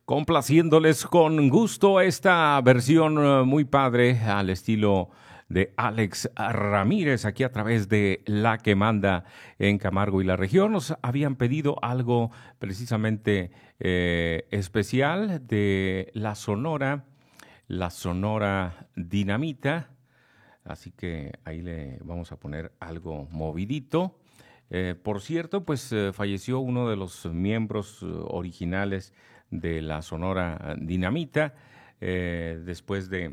complaciéndoles con gusto esta versión muy padre al estilo de Alex Ramírez, aquí a través de La que Manda en Camargo y la región. Nos habían pedido algo precisamente especial de la Sonora Dinamita, así que ahí le vamos a poner algo movidito. Por cierto, pues falleció uno de los miembros originales de la Sonora Dinamita, después de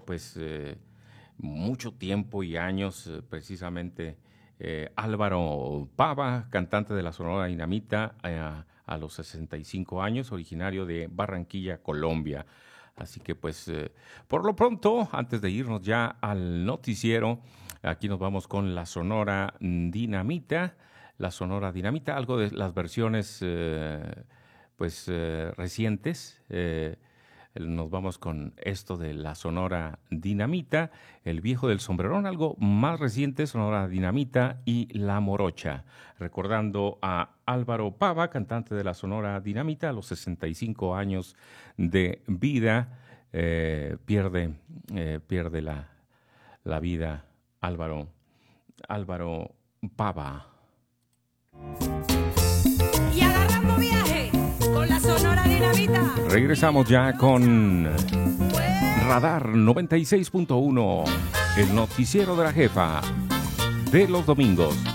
mucho tiempo y años, precisamente Álvaro Pava, cantante de la Sonora Dinamita, a los 65 años, originario de Barranquilla, Colombia. Así que pues por lo pronto, antes de irnos ya al noticiero, aquí nos vamos con la Sonora Dinamita. La Sonora Dinamita, algo de las versiones recientes. Nos vamos con esto de la Sonora Dinamita, El Viejo del Sombrerón, algo más reciente, Sonora Dinamita y La Morocha. Recordando a Álvaro Pava, cantante de la Sonora Dinamita, a los 65 años de vida, pierde la vida Álvaro Pava. Y agarramos viaje con la Sonora Dinamita. Regresamos ya con Radar 96.1, el noticiero de la jefa de los domingos.